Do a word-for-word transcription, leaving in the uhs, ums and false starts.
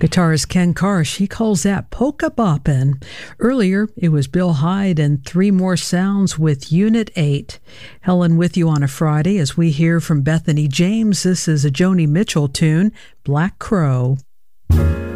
Guitarist Ken Karsh, he calls that polka boppin'. Earlier, it was Bill Hyde and Three More Sounds with Unit eight. Helen with you on a Friday as we hear from Bethany James. This is a Joni Mitchell tune, Black Crow.